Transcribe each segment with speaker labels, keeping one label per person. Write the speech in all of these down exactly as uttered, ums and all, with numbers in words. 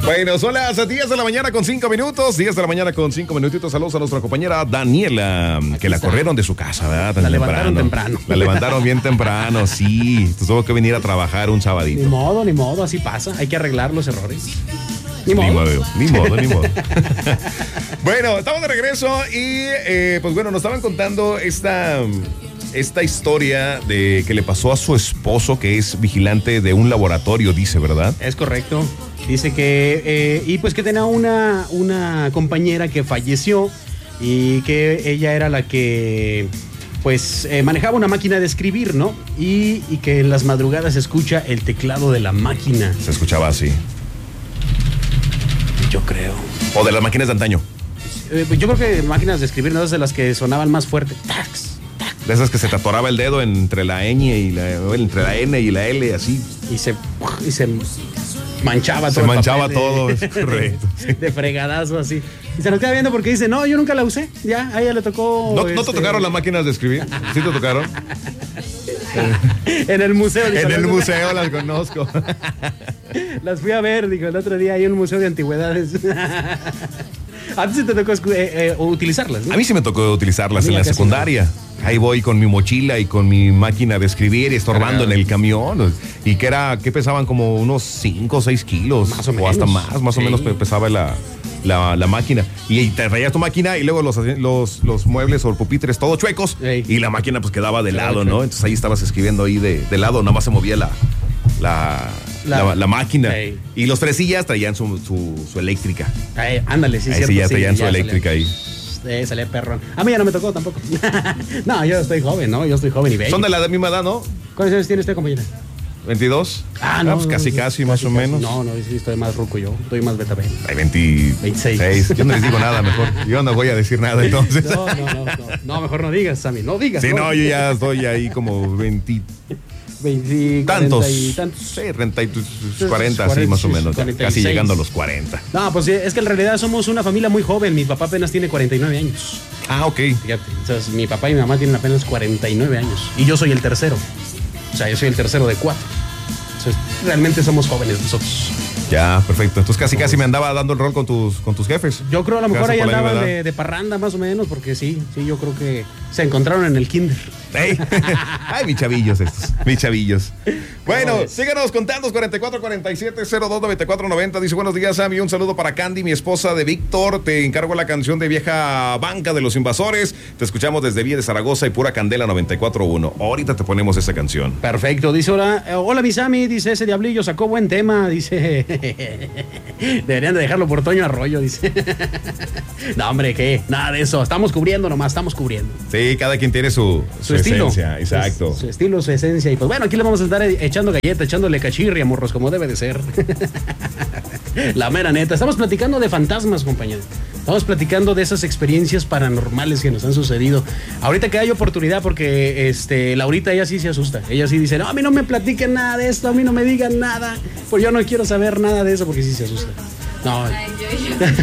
Speaker 1: Bueno, son las diez de la mañana con cinco minutos. diez de la mañana con cinco minutitos. Saludos a nuestra compañera Daniela,
Speaker 2: Aquí
Speaker 1: que la
Speaker 2: está.
Speaker 1: corrieron de su casa, ¿verdad? Tan
Speaker 2: La levantaron temprano.
Speaker 1: La levantaron bien temprano, sí. Tuvo que venir a trabajar un sabadito.
Speaker 2: Ni modo, ni modo, así pasa. Hay que arreglar los errores. Ni modo.
Speaker 1: Ni modo, ni modo, ni modo. Bueno, estamos de regreso y eh, pues bueno, nos estaban contando esta, esta historia de que le pasó a su esposo, que es vigilante de un laboratorio, dice, ¿verdad?
Speaker 2: Es correcto. Dice que, eh, y pues que tenía una, una compañera que falleció y que ella era la que, pues, eh, manejaba una máquina de escribir, ¿no? Y, y que en las madrugadas se escucha el teclado de la máquina.
Speaker 1: Se escuchaba así.
Speaker 2: Yo creo.
Speaker 1: O de las máquinas de antaño.
Speaker 2: Eh, yo creo que máquinas de escribir, ¿no? Es de las que sonaban más fuerte. Tax, tax.
Speaker 1: De esas que se te atoraba el dedo entre la ñ y la, entre la N y la L, así.
Speaker 2: Y se, y se manchaba todo.
Speaker 1: Se
Speaker 2: el
Speaker 1: manchaba
Speaker 2: papel de-
Speaker 1: todo, es correcto.
Speaker 2: De, de fregadazo así. Y se nos queda viendo porque dice, no, yo nunca la usé. Ya, a ella le tocó.
Speaker 1: ¿No, ¿no te
Speaker 2: este,
Speaker 1: tocaron las máquinas de escribir? ¿Sí te tocaron?
Speaker 2: En el museo. dijo,
Speaker 1: En el
Speaker 2: las-
Speaker 1: museo las conozco.
Speaker 2: Las fui a ver, dijo, el otro día ahí en un museo de antigüedades. A ti sí te tocó escu- eh, eh, utilizarlas, ¿no?
Speaker 1: A mí sí me tocó utilizarlas
Speaker 2: A mí
Speaker 1: en
Speaker 2: ya
Speaker 1: la
Speaker 2: casi
Speaker 1: secundaria. Ahí voy con mi mochila y con mi máquina de escribir y estorbando en el camión. Y que era, que pesaban como unos cinco o seis kilos.
Speaker 2: Más o
Speaker 1: O hasta
Speaker 2: menos.
Speaker 1: más, más o
Speaker 2: Sí.
Speaker 1: menos pe- pesaba la, la, la máquina. Y te traías tu máquina y luego los, los, los muebles o pupitres todos chuecos.
Speaker 2: Ey.
Speaker 1: Y la máquina pues quedaba de
Speaker 2: Quedaba
Speaker 1: lado,
Speaker 2: chueco.
Speaker 1: ¿no? Entonces ahí estabas escribiendo ahí de, de lado, nada más se movía la, la,
Speaker 2: La-
Speaker 1: la, la máquina.
Speaker 2: Ey.
Speaker 1: Y los tresillas traían su, su, su eléctrica.
Speaker 2: Ay, ándale, sí,
Speaker 1: Ahí
Speaker 2: cierto.
Speaker 1: sí ya
Speaker 2: sí,
Speaker 1: traían su
Speaker 2: ya
Speaker 1: eléctrica
Speaker 2: salía.
Speaker 1: ahí.
Speaker 2: Eh, salía perrón. A mí ya no me tocó tampoco. No, yo estoy joven, ¿no? Yo estoy joven y bello.
Speaker 1: Son de la misma edad, ¿no?
Speaker 2: ¿Cuántos años tiene usted, compañera?
Speaker 1: ¿veintidós?
Speaker 2: Ah, no.
Speaker 1: pues
Speaker 2: no,
Speaker 1: casi,
Speaker 2: no,
Speaker 1: casi, más o menos.
Speaker 2: No, no, sí, estoy más ruco yo. Estoy más beta.
Speaker 1: Hay veintiséis. Yo no les digo nada mejor. Yo no voy a decir nada entonces.
Speaker 2: No, no, no, no. No, mejor no digas, Sammy. No digas.
Speaker 1: Sí, no, yo ya estoy ahí como veinte
Speaker 2: veinte,
Speaker 1: tantos.
Speaker 2: cuarenta y tantos.
Speaker 1: Sí, treinta y cuarenta, sí, más o menos.
Speaker 2: cuarenta y
Speaker 1: Casi
Speaker 2: seis.
Speaker 1: llegando a los cuarenta.
Speaker 2: No, pues es que en realidad somos una familia muy joven. Mi papá apenas tiene cuarenta y nueve años.
Speaker 1: Ah, ok.
Speaker 2: Fíjate, entonces mi papá y mi mamá tienen apenas cuarenta y nueve años. Y yo soy el tercero. O sea, yo soy el tercero de cuatro. Entonces, realmente somos jóvenes nosotros.
Speaker 1: Ya, perfecto. Entonces casi, casi me andaba dando el rol con tus, con tus jefes.
Speaker 2: Yo creo a lo mejor
Speaker 1: Gracias
Speaker 2: ahí
Speaker 1: por la
Speaker 2: andaban
Speaker 1: ayuda.
Speaker 2: de, de parranda más o menos, porque sí, sí, yo creo que se encontraron en el kinder.
Speaker 1: Ey. Ay, mis chavillos estos, mis chavillos. Bueno, síganos contando, cuarenta y cuatro cuarenta y siete cero dos noventa y cuatro noventa. Dice, buenos días, Sammy, un saludo para Candy, mi esposa de Víctor. Te encargo la canción de Vieja Banca de los Invasores. Te escuchamos desde Villa de Zaragoza y Pura Candela noventa y cuatro punto uno. Ahorita te ponemos esa canción.
Speaker 2: Perfecto, dice, hola, eh, hola mi Sammy, dice, ese diablillo sacó buen tema, dice, deberían de dejarlo por Toño Arroyo, dice. No, hombre, ¿qué? Nada de eso, estamos cubriendo nomás, estamos cubriendo.
Speaker 1: Sí, cada quien tiene su,
Speaker 2: Su,
Speaker 1: su
Speaker 2: estilo.
Speaker 1: esencia, exacto.
Speaker 2: Su, su estilo, su esencia. Y pues bueno, aquí le vamos a estar echando galleta, echándole cachirria, morros, como debe de ser. La mera neta. Estamos platicando de fantasmas, compañero. Estamos platicando de esas experiencias paranormales que nos han sucedido. Ahorita que hay oportunidad, porque este, Laurita, ella sí se asusta. Ella sí dice, no, a mí no me platiquen nada de esto, a mí no me digan nada. Pues yo no quiero saber nada de eso porque sí se asusta. No.
Speaker 3: Ay, yo, yo,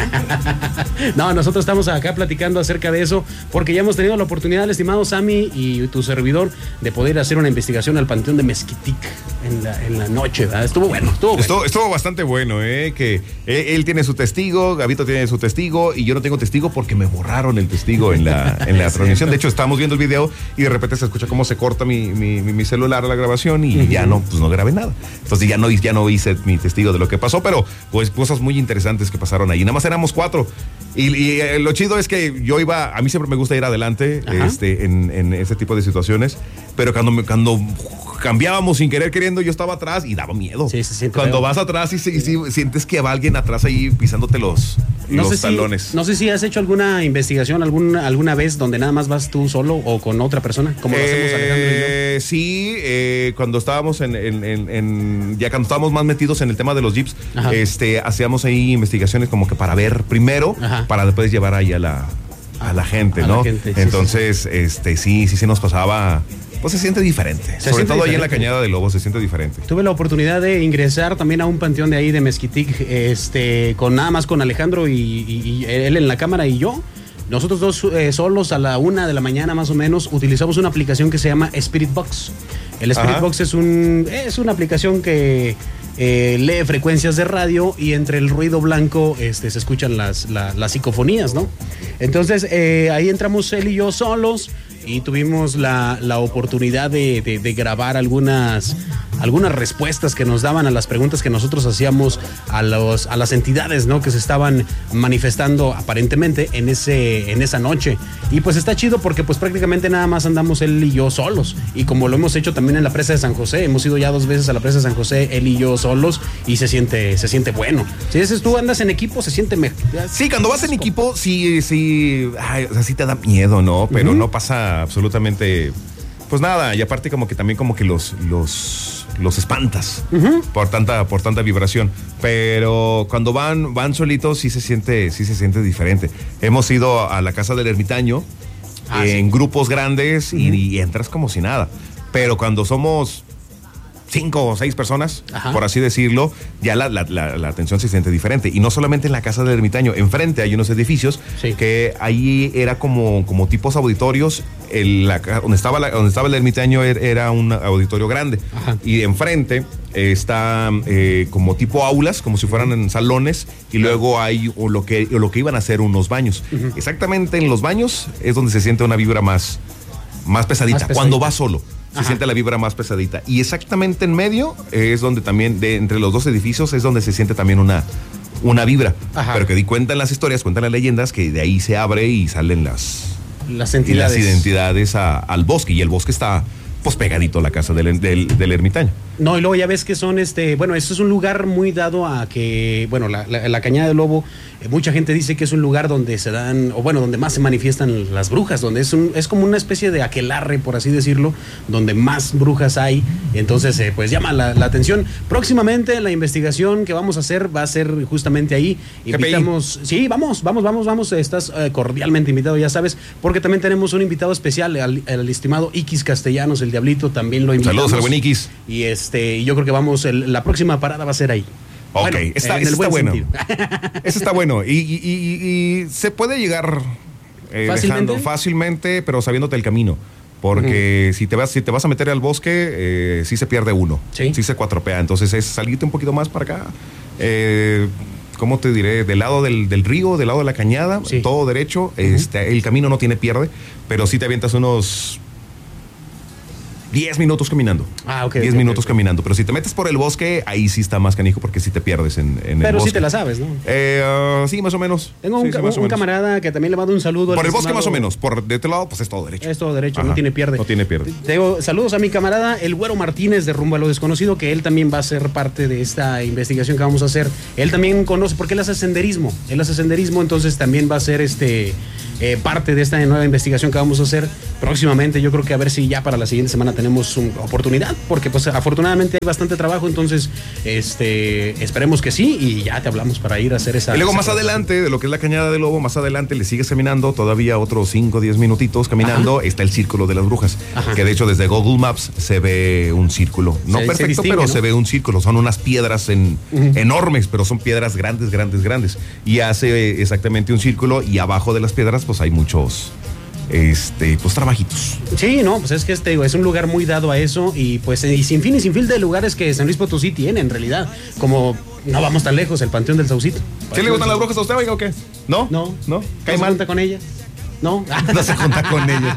Speaker 3: yo.
Speaker 2: No, nosotros estamos acá platicando acerca de eso porque ya hemos tenido la oportunidad, el estimado Sammy y tu servidor, de poder hacer una investigación al Panteón de Mezquitic en la, en la noche, ¿verdad? Estuvo bueno, estuvo bueno.
Speaker 1: Estuvo, estuvo bastante bueno, ¿eh? Que él, él tiene su testigo, Gabito tiene su testigo y yo no tengo testigo porque me borraron el testigo en la, en la transmisión. De hecho, estábamos viendo el video y de repente se escucha cómo se corta mi, mi, mi, mi celular a la grabación y uh-huh. ya no, pues no grabé nada. Entonces ya no, ya no hice mi testigo de lo que pasó, pero pues cosas muy interesantes que pasaron ahí. Nada más éramos cuatro. Y, y eh, lo chido es que yo iba, a mí siempre me gusta ir adelante este, en, en ese tipo de situaciones, pero cuando, me, cuando cambiábamos sin querer queriendo, yo estaba atrás y daba miedo.
Speaker 2: Sí, se siente
Speaker 1: cuando
Speaker 2: feo.
Speaker 1: vas atrás y, y, sí, sientes que va alguien atrás ahí pisándote los,
Speaker 2: no
Speaker 1: los
Speaker 2: sé
Speaker 1: talones.
Speaker 2: Si, no sé si has hecho alguna investigación alguna, alguna vez donde nada más vas tú solo o con otra persona, como lo
Speaker 1: eh,
Speaker 2: hacemos Alejandro y yo.
Speaker 1: Sí, eh, cuando estábamos en, en, en, en, ya cuando estábamos más metidos en el tema de los jeeps, Ajá. este, hacíamos ahí investigaciones como que para ver primero, Ajá. para después llevar ahí a la, a la gente,
Speaker 2: a
Speaker 1: ¿no?
Speaker 2: La gente, sí,
Speaker 1: Entonces,
Speaker 2: sí.
Speaker 1: este, sí, sí se nos pasaba. Pues se siente diferente.
Speaker 2: Se
Speaker 1: Sobre
Speaker 2: siente
Speaker 1: todo
Speaker 2: diferente.
Speaker 1: ahí en la Cañada de Lobos se siente diferente.
Speaker 2: Tuve la oportunidad de ingresar también a un panteón de ahí de Mezquitic, este, con nada más con Alejandro y, y, y él en la cámara y yo. Nosotros dos eh, solos a la una de la mañana más o menos utilizamos una aplicación que se llama Spirit Box. El Spirit Ajá. Box es un es una aplicación que eh, lee frecuencias de radio y entre el ruido blanco este, se escuchan las, la, las psicofonías, ¿no? Entonces eh, ahí entramos él y yo solos y tuvimos la, la oportunidad de, de, de grabar algunas, algunas respuestas que nos daban a las preguntas que nosotros hacíamos a, los, a las entidades, ¿no? Que se estaban manifestando aparentemente en, ese, en esa noche. Y pues está chido porque pues prácticamente nada más andamos él y yo solos. Y como lo hemos hecho también en la presa de San José, hemos ido ya dos veces a la presa de San José, él y yo solos, y se siente, se siente bueno. Si dices tú andas en equipo, se siente mejor.
Speaker 1: Sí, cuando vas en equipo, sí, sí, ay, o sea, sí te da miedo, ¿no? Pero uh-huh. no pasa absolutamente, pues nada, y aparte como que también como que los, los, los espantas uh-huh. por tanta, por tanta vibración. Pero cuando van, van solitos sí se siente, sí se siente diferente. Hemos ido a la casa del ermitaño ah, en sí. grupos grandes uh-huh. y, y entras como si nada. Pero cuando somos cinco o seis personas, Ajá. por así decirlo, ya la, la, la, la atención se siente diferente. Y no solamente en la casa del ermitaño, enfrente hay unos edificios sí. que ahí era como, como tipos auditorios. El, la, donde, estaba la, donde estaba el ermitaño era un auditorio grande. Ajá. Y enfrente está eh, como tipo aulas, como si fueran en salones, y luego hay o lo, que, o lo que iban a ser unos baños. Uh-huh. Exactamente en los baños es donde se siente una vibra más, más pesadita, más pesadita. Cuando va solo. Se Ajá. siente la vibra más pesadita. Y exactamente en medio es donde también, de, entre los dos edificios, es donde se siente también una, una vibra. Ajá. Pero que di cuentan las historias, cuentan las leyendas, que de ahí se abre y salen las,
Speaker 2: las entidades,
Speaker 1: las identidades a, al bosque. Y el bosque está pues pegadito a la casa del, del, del ermitaño.
Speaker 2: No, y luego ya ves que son, este, bueno, esto es un lugar muy dado a que, bueno, la, la, la Cañada del Lobo, eh, mucha gente dice que es un lugar donde se dan, o bueno, donde más se manifiestan las brujas, donde es un, es como una especie de aquelarre, por así decirlo, donde más brujas hay. Entonces, eh, pues llama la, la atención. Próximamente la investigación que vamos a hacer va a ser justamente ahí. Invitamos, sí, vamos, vamos, vamos, vamos, estás eh, cordialmente invitado, ya sabes, porque también tenemos un invitado especial, al, al estimado Iquis Castellanos, el Diablito, también lo invitamos.
Speaker 1: Saludos al buen Iquis.
Speaker 2: Y este, yo creo que vamos, el, la próxima parada va a ser ahí.
Speaker 1: Ok,
Speaker 2: bueno,
Speaker 1: está, ese está bueno. Ese está bueno. Y, y, y, y se puede llegar eh,
Speaker 2: ¿Fácilmente?
Speaker 1: Dejando fácilmente, pero sabiéndote el camino. Porque uh-huh. si te vas, si te vas a meter al bosque, eh, sí se pierde uno. Sí. Sí se cuatropea. Entonces es salirte un poquito más para acá. Eh, ¿Cómo te diré? Del lado del, del río, del lado de la cañada, sí. todo derecho. Uh-huh. Este, el camino no tiene pierde, pero sí te avientas unos diez minutos caminando.
Speaker 2: Ah, ok.
Speaker 1: diez
Speaker 2: okay,
Speaker 1: minutos
Speaker 2: okay.
Speaker 1: caminando. Pero si te metes por el bosque, ahí sí está más canijo porque sí te pierdes en, en
Speaker 2: Pero
Speaker 1: el bosque.
Speaker 2: Pero sí te la sabes, ¿no?
Speaker 1: Eh, uh, sí, más o menos.
Speaker 2: Tengo
Speaker 1: sí,
Speaker 2: un,
Speaker 1: sí,
Speaker 2: un, un camarada que también le mando un saludo.
Speaker 1: Por el bosque más o menos. Por de este lado, pues es todo derecho.
Speaker 2: Es todo derecho, Ajá. no tiene pierde.
Speaker 1: No tiene pierde.
Speaker 2: Tengo saludos a mi camarada, el Güero Martínez de Rumbo a lo Desconocido, que él también va a ser parte de esta investigación que vamos a hacer. Él también conoce, porque él hace senderismo. Él hace senderismo, entonces también va a ser este... Eh, parte de esta nueva investigación que vamos a hacer próximamente. Yo creo que a ver si ya para la siguiente semana tenemos una oportunidad, porque pues afortunadamente hay bastante trabajo, entonces este esperemos que sí y ya te hablamos para ir a hacer esa...
Speaker 1: Y luego más adelante, de lo que es la Cañada del Lobo, más adelante le sigues caminando, todavía otros cinco o diez minutitos caminando, Ajá. está el Círculo de las Brujas, Ajá. que de hecho desde Google Maps se ve un círculo, no se, perfecto, se distingue, pero ¿no? se ve un círculo, son unas piedras en, uh-huh. enormes, pero son piedras grandes, grandes, grandes, y hace exactamente un círculo y abajo de las piedras pues hay muchos este pues trabajitos.
Speaker 2: Sí, no, pues es que este es un lugar muy dado a eso y pues y sin fin y sin fin de lugares que San Luis Potosí tiene en realidad, como no vamos tan lejos, el Panteón del Saucito.
Speaker 1: ¿Sí le gustan las brujas a usted, oiga, o qué? ¿No?
Speaker 2: No.
Speaker 1: ¿No?
Speaker 2: ¿Cae mal? ¿No se junta con ellas? No.
Speaker 1: No se junta con ellas.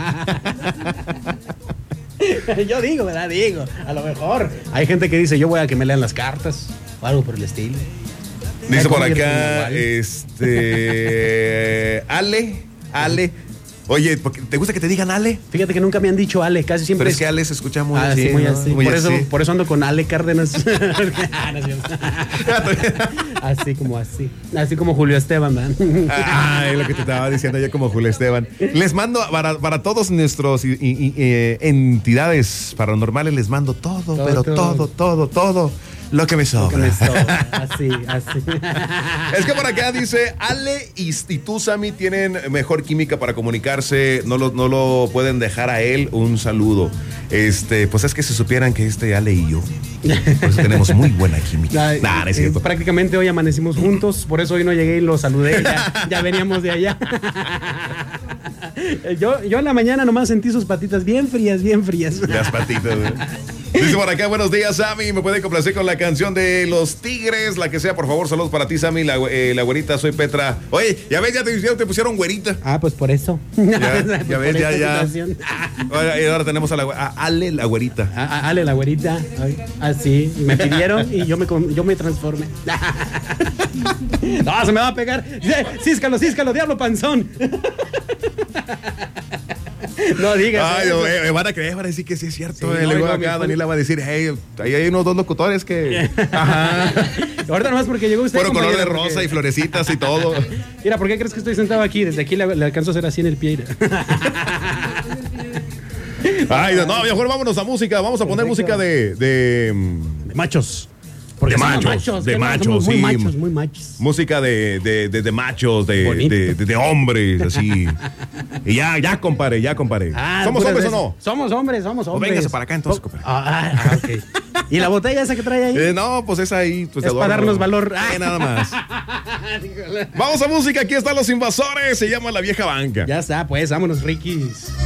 Speaker 2: Yo digo, ¿verdad? Digo, a lo mejor hay gente que dice, yo voy a que me lean las cartas o algo por el estilo.
Speaker 1: Dice por acá, este... Ale, Ale... Oye, ¿te gusta que te digan Ale?
Speaker 2: Fíjate que nunca me han dicho Ale, casi siempre.
Speaker 1: Pero es que Ale se escucha muy
Speaker 2: ah,
Speaker 1: así.
Speaker 2: Sí, muy así.
Speaker 1: Muy
Speaker 2: por,
Speaker 1: así.
Speaker 2: Eso, por eso ando con Ale Cárdenas. Así como así. Así como Julio Esteban, man.
Speaker 1: Ah, es lo que te estaba diciendo yo como Julio Esteban. Les mando, para, para todos nuestros y, y, y, eh, entidades paranormales, les mando todo, todo pero todo, todo, todo, todo. Lo que me sobra. Lo que me sobra. Así, así. Es que por acá dice, Ale y, y tú, Sammy, tienen mejor química para comunicarse. No lo, no lo pueden dejar a él. Un saludo. Este, pues es que se supieran que este Ale y yo, pues tenemos muy buena química.
Speaker 2: Nah, nah, no es cierto. Eh, prácticamente hoy amanecimos juntos. Por eso hoy no llegué y lo saludé. Ya, ya veníamos de allá. Yo, yo en la mañana nomás sentí sus patitas bien frías, bien frías.
Speaker 1: Las patitas, ¿eh? Dice por acá, buenos días, Sammy. ¿Me puede complacer con la canción de Los Tigres? La que sea, por favor. Saludos para ti, Sammy. La, eh, la güerita, soy Petra. Oye, ya ves, ya te, ya te pusieron güerita.
Speaker 2: Ah, pues por eso.
Speaker 1: Ya,
Speaker 2: Pues
Speaker 1: ya ves,
Speaker 2: por
Speaker 1: ya,
Speaker 2: esta
Speaker 1: ya.
Speaker 2: situación.
Speaker 1: Ahora, y ahora tenemos a, la, a Ale, la güerita.
Speaker 2: A- a- Ale, la güerita. Así. Me pidieron y yo me, con- yo me transformé. No, se me va a pegar. Císcalo, císcalo, diablo panzón. No digas.
Speaker 1: Ay,
Speaker 2: eso.
Speaker 1: eh, me van a creer, van a decir que sí es cierto.
Speaker 2: Sí,
Speaker 1: eh.
Speaker 2: no,
Speaker 1: Luego
Speaker 2: no,
Speaker 1: acá
Speaker 2: mi-
Speaker 1: Daniela va a decir, hey, ahí hay unos dos locutores que. Ajá.
Speaker 2: Ahorita nomás porque llegó usted.
Speaker 1: Fueron color de
Speaker 2: compañero,
Speaker 1: rosa
Speaker 2: porque-
Speaker 1: y florecitas y todo.
Speaker 2: Mira, ¿por qué crees que estoy sentado aquí? Desde aquí le, le alcanzo a hacer así en el pie.
Speaker 1: Ay, no, mejor vámonos a música. Vamos a poner
Speaker 2: Perfecto.
Speaker 1: música de. de
Speaker 2: De machos.
Speaker 1: De
Speaker 2: somos
Speaker 1: machos, de
Speaker 2: ¿qué no?
Speaker 1: machos,
Speaker 2: Somos muy
Speaker 1: sí.
Speaker 2: machos, muy machos.
Speaker 1: música de, de, de, de machos, de,
Speaker 2: Bonito.
Speaker 1: de, de, de hombres, así. Y ya, ya, compadre, ya, compadre.
Speaker 2: Ah,
Speaker 1: ¿Somos
Speaker 2: puras
Speaker 1: hombres o
Speaker 2: veces.
Speaker 1: no?
Speaker 2: Somos hombres, somos hombres.
Speaker 1: véngase para acá entonces,
Speaker 2: Oh,
Speaker 1: compadre.
Speaker 2: Ah, ah, ok. ¿Y la botella esa que trae ahí?
Speaker 1: Eh, no, pues esa ahí. Pues, de
Speaker 2: Es para
Speaker 1: adorno.
Speaker 2: darnos valor.
Speaker 1: Eh, nada más. Vamos a música, aquí están los invasores. Se llama La Vieja Banca.
Speaker 2: Ya está, pues, vámonos, Rikis.